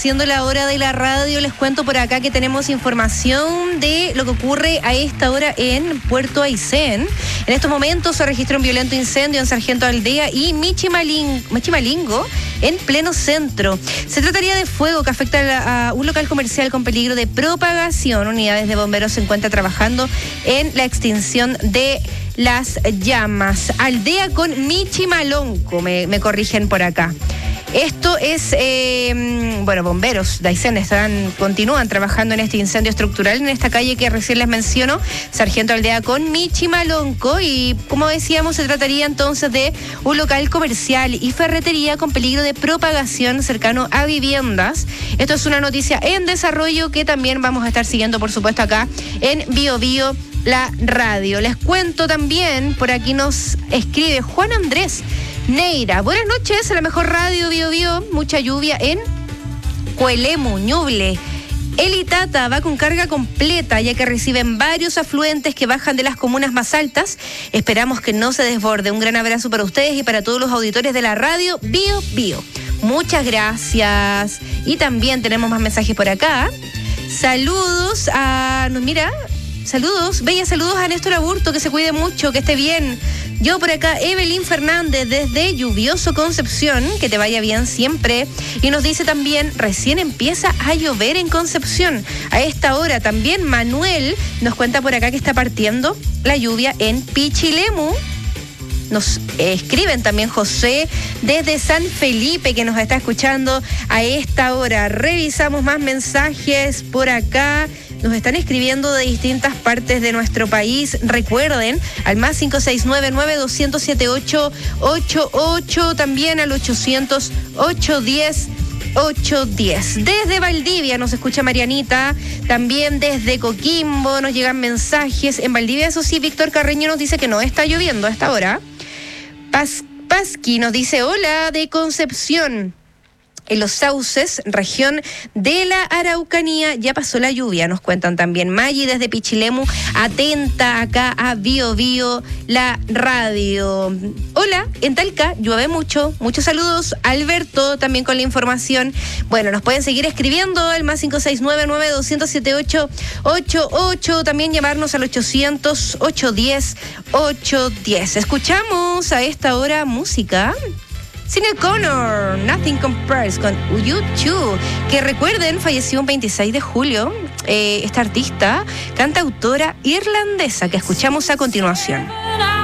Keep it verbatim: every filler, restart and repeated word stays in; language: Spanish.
haciendo la hora de la radio, les cuento por acá que tenemos información de lo que ocurre a esta hora en Puerto Aysén. En estos momentos se registró un violento incendio en Sargento Aldea y Michimalin- Michimalingo, en pleno centro. Se trataría de fuego que afecta a, la, a un local comercial con peligro de propagación. Unidades de bomberos se encuentran trabajando en la extinción de las llamas. Aldea con Michimalonco, me, me corrigen por acá. Esto es, eh, bueno, bomberos de Aysén están, continúan trabajando en este incendio estructural en esta calle que recién les menciono, Sargento Aldea con Michimalonco, y como decíamos, se trataría entonces de un local comercial y ferretería con peligro de propagación cercano a viviendas. Esto es una noticia en desarrollo que también vamos a estar siguiendo, por supuesto, acá en Bio Bio, la radio. Les cuento también, por aquí nos escribe Juan Andrés Neira. Buenas noches, a la mejor radio Bio Bio. Mucha lluvia en Coelemu, Ñuble. El Itata va con carga completa, ya que reciben varios afluentes que bajan de las comunas más altas. Esperamos que no se desborde. Un gran abrazo para ustedes y para todos los auditores de la radio Bio Bio. Muchas gracias. Y también tenemos más mensajes por acá. Saludos a... Mira... Saludos, bella, saludos a Néstor Aburto, que se cuide mucho, que esté bien. Yo por acá, Evelyn Fernández, desde Lluvioso Concepción, que te vaya bien siempre. Y nos dice también, recién empieza a llover en Concepción. A esta hora también Manuel nos cuenta por acá que está partiendo la lluvia en Pichilemu. Nos escriben también José desde San Felipe, que nos está escuchando a esta hora. Revisamos más mensajes por acá. Nos están escribiendo de distintas partes de nuestro país. Recuerden, al más cinco seis nueve, nueve dos cero siete ocho ocho ocho, también al ochocientos, ochocientos diez, ochocientos diez. Desde Valdivia nos escucha Marianita, también desde Coquimbo nos llegan mensajes. En Valdivia, eso sí, Víctor Carreño nos dice que no está lloviendo a esta hora. Paz, Pasqui nos dice, hola, de Concepción. En Los Sauces, región de la Araucanía, ya pasó la lluvia, nos cuentan también. Maggi desde Pichilemu, atenta acá a Bio Bio, la radio. Hola, en Talca llueve mucho, muchos saludos. Alberto también con la información. Bueno, nos pueden seguir escribiendo al más cinco seis nueve, nueve dos cero siete ocho ocho ocho, también llamarnos al ochocientos, ochocientos diez, ochocientos diez. Escuchamos a esta hora música. Sinéad O'Connor, Nothing Compares con U dos, que recuerden, falleció un veintiséis de julio, eh, esta artista, cantautora irlandesa que escuchamos a continuación.